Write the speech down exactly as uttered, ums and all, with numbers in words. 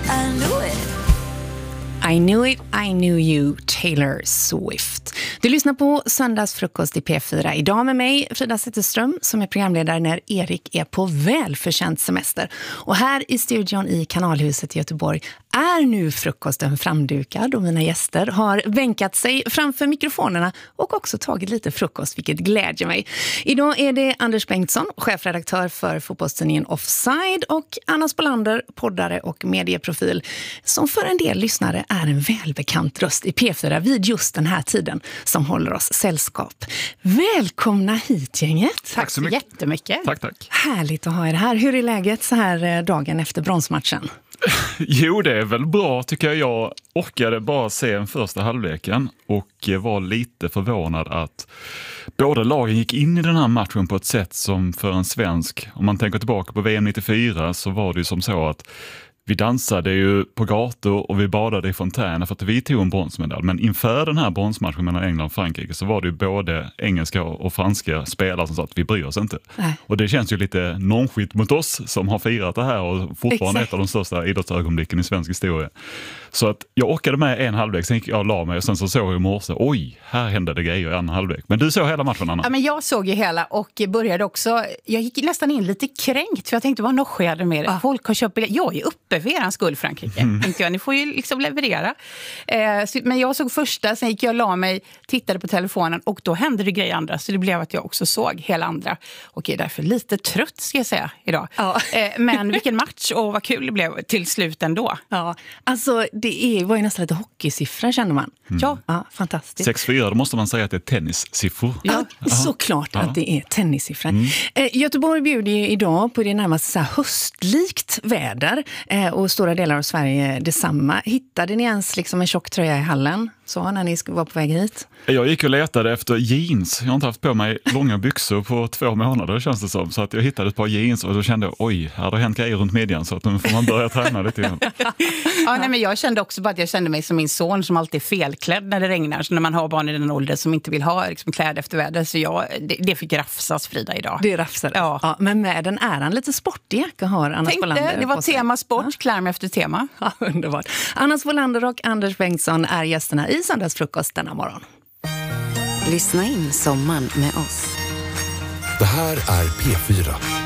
I knew it. I knew it, I knew you, Taylor Swift. Du lyssnar på Söndagsfrukost i P fyra. Idag med mig, Frida Zetterström, som är programledare när Erik är på välförtjänt semester. Och här i studion i Kanalhuset i Göteborg är nu frukosten framdukad och mina gäster har bänkat sig framför mikrofonerna och också tagit lite frukost, vilket glädjer mig. Idag är det Anders Bengtsson, chefredaktör för fotbollstidningen Offside, och Anna Spolander, poddare och medieprofil, som för en del lyssnare är en välbekant röst i P fyra vid just den här tiden, som håller oss sällskap. Välkomna hit, gänget. Tack så mycket. Jättemycket. Tack, tack. Härligt att ha er här. Hur är läget så här dagen efter bronsmatchen? Jo, det är väl bra tycker jag. Jag orkade bara se en första halvleken och var lite förvånad att båda lagen gick in i den här matchen på ett sätt som för en svensk, om man tänker tillbaka på V M nittiofyra, så var det ju som så att vi dansade ju på gator och vi badade i fontäner för att vi tog en bronsmedalj. Men inför den här bronsmatchen mellan England och Frankrike så var det ju både engelska och franska spelare som sa att vi bryr oss inte. Nej. Och det känns ju lite nonskilt mot oss som har firat det här och fortfarande Exakt. Ett av de största idrottsögonblicken i svensk historia. Så att jag orkade med en halvlek, sen gick jag och la mig och sen så såg jag i morse, oj, här hände det grejer i en halvlek. Men du såg hela matchen, Anna? Ja, men jag såg ju hela och började också, jag gick nästan in lite kränkt för jag tänkte, vad nog sker det med det? Ah. Folk har köpt biljett. Jag är uppe för eran skull, Frankrike. Mm. Tänkte jag, ni får ju liksom leverera. Eh, så, men jag såg första, sen gick jag och la mig, tittade på telefonen och då hände det grejer andra. Så det blev att jag också såg hela andra. Och är därför lite trött, ska jag säga, idag. Ja. Eh, men vilken match och vad kul det blev till slut ändå. Ja, alltså det är, var ju nästan lite hockeysiffror, känner man. Mm. Ja, ja, fantastiskt. sex fyra, då måste man säga att det är tennissiffror. Ja, ja. Såklart ja. Att det är tennissiffror. Mm. Eh, Göteborg bjuder ju idag på det närmast så här höstlikt väder eh, och stora delar av Sverige detsamma. Hittade ni ens liksom en tjock tröja i hallen så när ni var på väg hit? Jag gick och letade efter jeans. Jag har inte haft på mig långa byxor på två månader, känns det som. Så att jag hittade ett par jeans och då kände jag, oj, här har det hänt grejer runt midjan så att nu får man börja träna lite igen. Ja, nej, men jag kände också bara att jag kände mig som min son som alltid är felklädd när det regnar. Så när man har barn i den åldern som inte vill ha liksom, kläder efter väder. Så jag, det, det fick rafsas, Frida, idag. Det rafsades. Ja. Ja, men med den äran lite sportig jacka har Anna Spolander. Det var tema sport, ja. Klarm efter tema. Ja, underbart. Anna Spolander och Anders Bengtsson är gästerna i Söndagsfrukost denna morgon. Lyssna in sommaren med oss. Det här är P fyra.